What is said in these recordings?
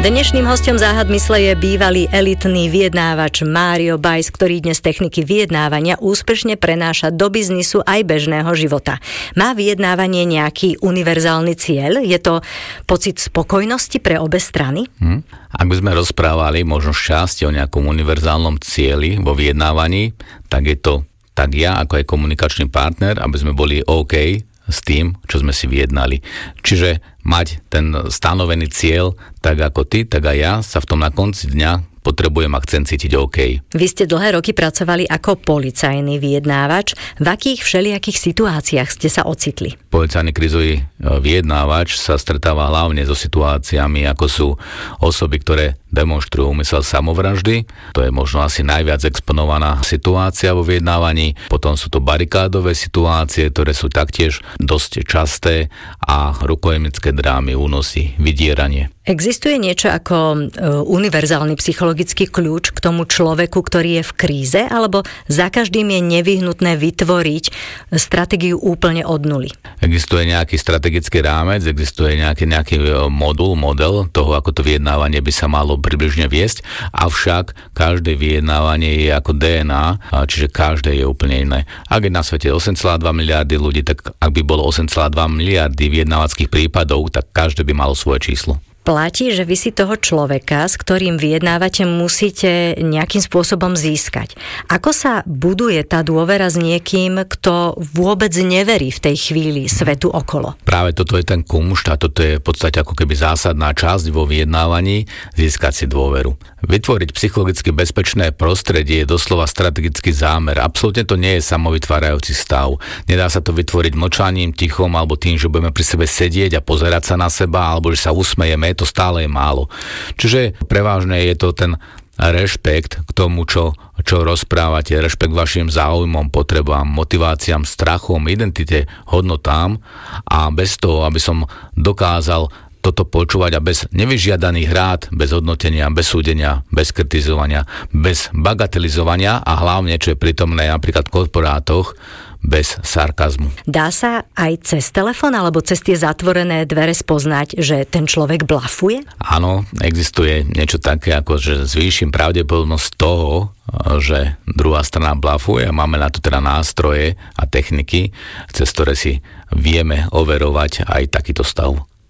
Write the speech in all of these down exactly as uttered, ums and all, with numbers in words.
Dnešným hosťom Záhad mysle je bývalý elitný vyjednávač Mário Bajs, ktorý dnes techniky vyjednávania úspešne prenáša do biznisu aj bežného života. Má vyjednávanie nejaký univerzálny cieľ? Je to pocit spokojnosti pre obe strany? Hmm. Ak by sme rozprávali možno šťastie o nejakom univerzálnom cieli vo vyjednávaní, tak je to tak ja ako aj komunikačný partner, aby sme boli OK s tým, čo sme si vyjednali. Čiže mať ten stanovený cieľ, tak ako ty, tak aj ja sa v tom na konci dňa potrebujem a chcem cítiť OK. Vy ste dlhé roky pracovali ako policajný vyjednávač. V akých všelijakých situáciách ste sa ocitli? Policajný krízový vyjednávač sa stretáva hlavne so situáciami, ako sú osoby, ktoré demonštrujú úmysel samovraždy. To je možno asi najviac exponovaná situácia vo vyjednávaní. Potom sú to barikádové situácie, ktoré sú taktiež dosť časté, a rukojemnické drámy, únosy, vydieranie. Existuje niečo ako univerzálny psychologický kľúč k tomu človeku, ktorý je v kríze, alebo za každým je nevyhnutné vytvoriť stratégiu úplne od nuly? Existuje nejaký strategický rámec, existuje nejaký, nejaký modul, model toho, ako to vyjednávanie by sa malo približne viesť, avšak každé vyjednávanie je ako dé en á, čiže každé je úplne iné. Ak je na svete osem celá dva miliardy ľudí, tak ak by bolo osem celá dva miliardy vyjednávackých prípadov, tak každé by malo svoje číslo. Platí, že vy si toho človeka, s ktorým vyjednávate, musíte nejakým spôsobom získať. Ako sa buduje tá dôvera s niekým, kto vôbec neverí v tej chvíli svetu okolo? Práve toto je ten kumšt a toto je v podstate ako keby zásadná časť vo vyjednávaní, získať si dôveru. Vytvoriť psychologicky bezpečné prostredie je doslova strategický zámer. Absolútne to nie je samovytvárajúci stav. Nedá sa to vytvoriť mlčaním, tichom alebo tým, že budeme pri sebe sedieť a pozerať sa na seba, alebo že sa usmejeme. To stále je málo. Čiže prevažne je to ten rešpekt k tomu, čo, čo rozprávate, rešpekt vašim záujmom, potrebám, motiváciám, strachom, identite, hodnotám, a bez toho, aby som dokázal toto počúvať a bez nevyžiadaných rád, bez hodnotenia, bez súdenia, bez kritizovania, bez bagatelizovania a hlavne, čo je prítomné napríklad v korporátoch, bez sarkazmu. Dá sa aj cez telefón alebo cez tie zatvorené dvere spoznať, že ten človek blafuje? Áno, existuje niečo také, ako že zvýšim pravdepodobnosť toho, že druhá strana blafuje, a máme na to teda nástroje a techniky, cez ktoré si vieme overovať aj takýto stav.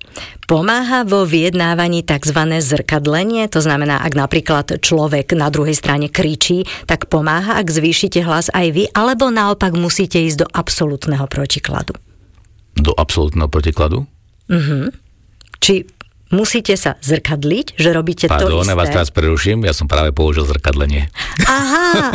Pomáha vo vyjednávaní tzv. Zrkadlenie? To znamená, ak napríklad človek na druhej strane kričí, tak pomáha, ak zvýšite hlas aj vy, alebo naopak musíte ísť do absolútneho protikladu? Do absolútneho protikladu? Mhm. Či musíte sa zrkadliť, že robíte Pardon, to isté? Pardon, ja vás teraz preruším, ja som práve použil zrkadlenie. Aha!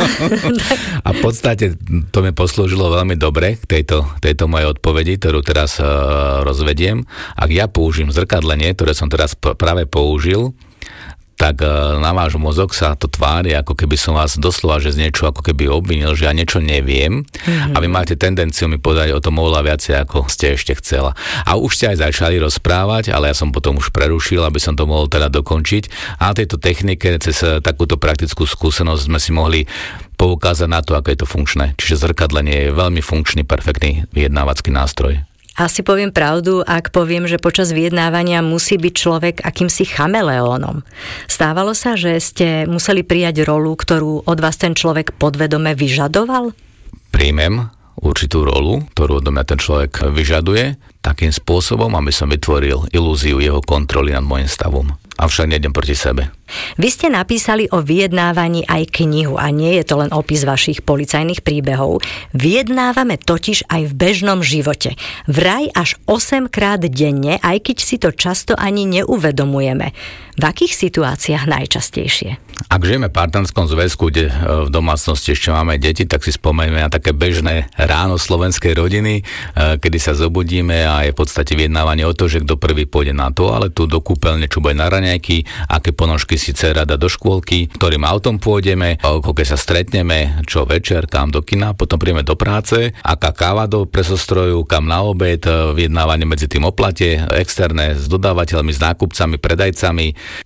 A v podstate to mi poslúžilo veľmi dobre k tejto, tejto mojej odpovedi, ktorú teraz uh, rozvediem. Ak ja použijem zrkadlenie, ktoré som teraz p- práve použil, tak na váš mozog sa to tvári, ako keby som vás doslova, že z niečo ako keby obvinil, že ja niečo neviem, mm-hmm. a vy máte tendenciu mi povedať o tom oveľa viacej, ako ste ešte chcela. A už ste aj začali rozprávať, ale ja som potom už prerušil, aby som to mohol teda dokončiť. A na tejto technike, cez takúto praktickú skúsenosť sme si mohli poukázať na to, ako je to funkčné. Čiže zrkadlenie je veľmi funkčný, perfektný vyjednávací nástroj. Asi poviem pravdu, ak poviem, že počas vyjednávania musí byť človek akýmsi chameleónom. Stávalo sa, že ste museli prijať rolu, ktorú od vás ten človek podvedome vyžadoval? Príjmem určitú rolu, ktorú od mňa ten človek vyžaduje, takým spôsobom, aby som vytvoril ilúziu jeho kontroly nad môjim stavom. Avšak nejdem proti sebe. Vy ste napísali o vyjednávaní aj knihu a nie je to len opis vašich policajných príbehov. Vyjednávame totiž aj v bežnom živote. Vraj až osemkrát denne, aj keď si to často ani neuvedomujeme. V akých situáciách najčastejšie? Ak žijeme v partnerskom zväzku, kde v domácnosti ešte máme deti, tak si spomenieme na také bežné ráno slovenskej rodiny, kedy sa zobudíme a je v podstate vyjednávanie o to, že kto prvý pôjde na toaletu, do kúpeľne, čo bude na raňajky, aké ponožky si dcera dá do škôlky, ktorým autom pôjdeme, keď sa stretneme, čo večer, kam do kina, potom príjeme do práce, aká káva do presostroju, kam na obed, vyjednávanie medzi tým o plate, externé s dodávateľmi, s nákupcami, predajcami.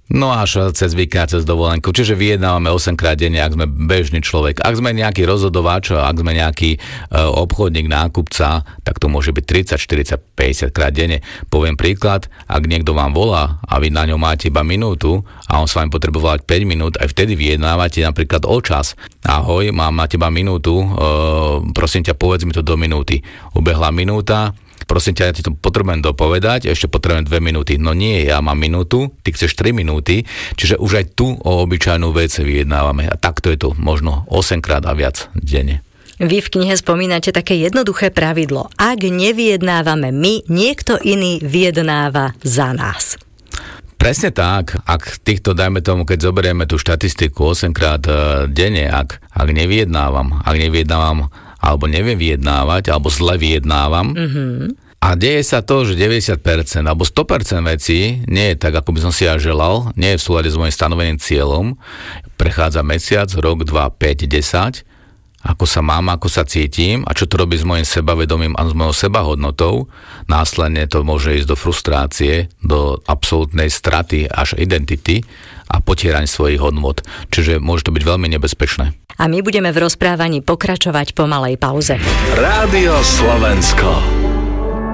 No až cez víkend, cez dovolenku. Čiže vyjednávame osemkrát denne, ak sme bežný človek. Ak sme nejaký rozhodovač, ak sme nejaký uh, obchodník, nákupca, tak to môže byť tridsať, štyridsať, päťdesiat krát denne. Poviem príklad, ak niekto vám volá a vy na ňom máte iba minútu a on s vami potrebuje volať päť minút, aj vtedy vyjednávate napríklad o čas. Ahoj, mám na teba minútu, uh, prosím ťa, povedz mi to do minúty. Ubehla minúta, prosím ťa, ja ti to potrebujem dopovedať, ešte potrebujem dve minúty. No nie, ja mám minútu, ty chceš tri minúty, čiže už aj tu o obyčajnú vec vyjednávame. A takto je to možno osemkrát a viac denne. Vy v knihe spomínate také jednoduché pravidlo. Ak nevyjednávame my, niekto iný vyjednáva za nás. Presne tak, ak týchto, dajme tomu, keď zoberieme tú štatistiku osemkrát denne, ak, ak nevyjednávam, ak nevyjednávam alebo neviem vyjednávať, alebo zle vyjednávam. Mm-hmm. A deje sa to, že deväťdesiat percent alebo sto percent vecí nie je tak, ako by som si ja želal, nie je v súlade s mojím stanoveným cieľom. Prechádza mesiac, rok, dva, päť, desať, ako sa mám, ako sa cítim a čo to robí s mojím sebavedomím a s mojou sebahodnotou. Následne to môže ísť do frustrácie, do absolútnej straty až identity a potieranie svojich hodnôt. Čiže môže to byť veľmi nebezpečné. A my budeme v rozprávaní pokračovať po malej pauze. Rádio Slovensko.